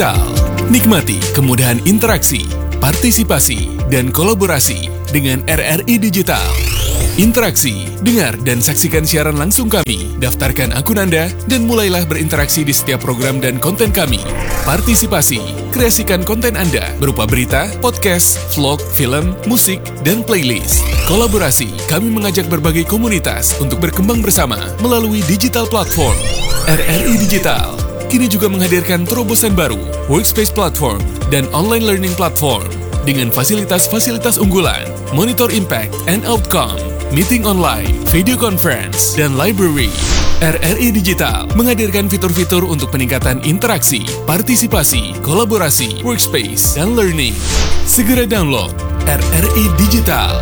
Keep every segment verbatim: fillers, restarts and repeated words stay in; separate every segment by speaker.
Speaker 1: Digital. Nikmati kemudahan interaksi, partisipasi, dan kolaborasi dengan R R I Digital. Interaksi, dengar dan saksikan siaran langsung kami, daftarkan akun Anda, dan mulailah berinteraksi di setiap program dan konten kami. Partisipasi, kreasikan konten Anda berupa berita, podcast, vlog, film, musik, dan playlist. Kolaborasi, kami mengajak berbagai komunitas untuk berkembang bersama melalui digital platform. R R I Digital kini juga menghadirkan terobosan baru, workspace platform, dan online learning platform dengan fasilitas-fasilitas unggulan, monitor impact and outcome, meeting online, video conference, dan library. R R I Digital menghadirkan fitur-fitur untuk peningkatan interaksi, partisipasi, kolaborasi, workspace, dan learning. Segera download R R I Digital.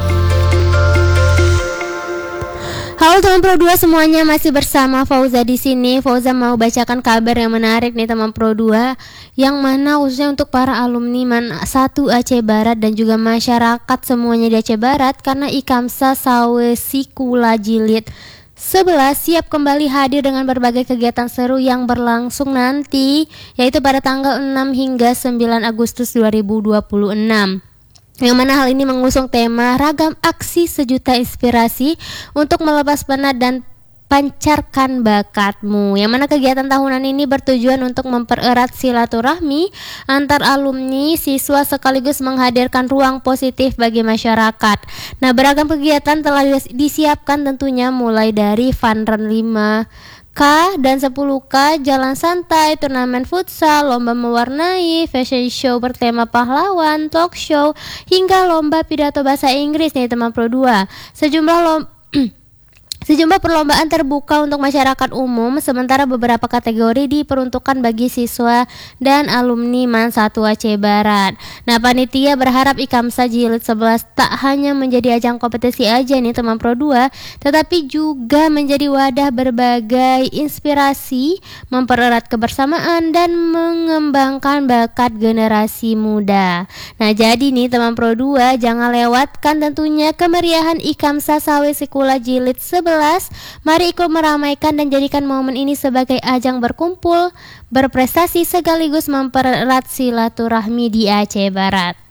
Speaker 2: Halo teman Pro dua semuanya, masih bersama Fauza di sini. Fauza mau bacakan kabar yang menarik nih teman Pro dua, yang mana khususnya untuk para alumni Man satu Aceh Barat dan juga masyarakat semuanya di Aceh Barat, karena Ikamsa Sulawesi Kula Jilid sebelas siap kembali hadir dengan berbagai kegiatan seru yang berlangsung nanti, yaitu pada tanggal enam hingga sembilan Agustus dua ribu dua puluh enam. Yang mana hal ini mengusung tema ragam aksi sejuta inspirasi untuk melepas penat dan pancarkan bakatmu. Yang mana kegiatan tahunan ini bertujuan untuk mempererat silaturahmi antar alumni, siswa, sekaligus menghadirkan ruang positif bagi masyarakat. Nah, beragam kegiatan telah disiapkan tentunya, mulai dari fun run lima K dan sepuluh K, jalan santai, turnamen futsal, lomba mewarnai, fashion show bertema pahlawan, talk show, hingga lomba pidato bahasa Inggris nih teman Pro dua. Sejumlah lomba Sejumlah perlombaan terbuka untuk masyarakat umum, sementara beberapa kategori diperuntukkan bagi siswa dan alumni Man satu Aceh Barat. Nah, panitia berharap Ikamsa Jilid sebelas tak hanya menjadi ajang kompetisi aja nih teman Pro dua, tetapi juga menjadi wadah berbagai inspirasi, mempererat kebersamaan, dan mengembangkan bakat generasi muda. Nah, jadi nih teman Pro dua, jangan lewatkan tentunya kemeriahan Ikamsa Sulawesi Kula Jilid sebelas. Mari ikut meramaikan dan jadikan momen ini sebagai ajang berkumpul, berprestasi, sekaligus mempererat silaturahmi di Aceh Barat.